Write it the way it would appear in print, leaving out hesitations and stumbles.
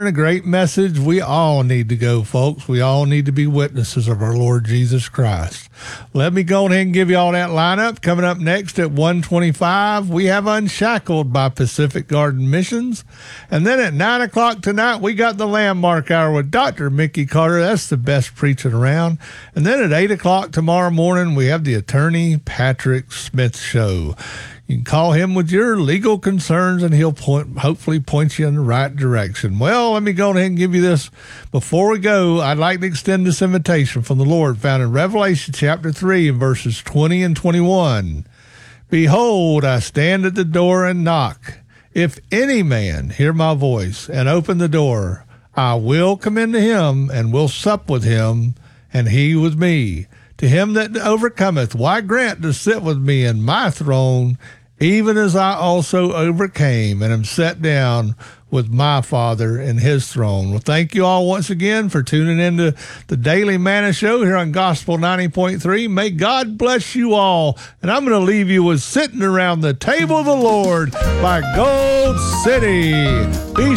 starting a great message. We all need to go, folks. We all need to be witnesses of our Lord Jesus Christ. Let me go ahead and give you all that lineup. Coming up next at 1:25, we have Unshackled by Pacific Garden Missions. And then at 9 o'clock tonight, we got the Landmark Hour with Dr. Mickey Carter. That's the best preaching around. And then at 8 o'clock tomorrow morning, we have the Attorney Patrick Smith Show. You can call him with your legal concerns, and he'll hopefully point you in the right direction. Well, let me go ahead and give you this. Before we go, I'd like to extend this invitation from the Lord found in Revelation chapter 3 and verses 20 and 21. Behold, I stand at the door and knock. If any man hear my voice and open the door, I will come into him and will sup with him, and he with me. To him that overcometh, why grant to sit with me in my throne, even as I also overcame and am set down with my Father in his throne. Well, thank you all once again for tuning into the Daily Manna Show here on Gospel 90.3. May God bless you all. And I'm going to leave you with Sitting Around the Table of the Lord by Gold City. Be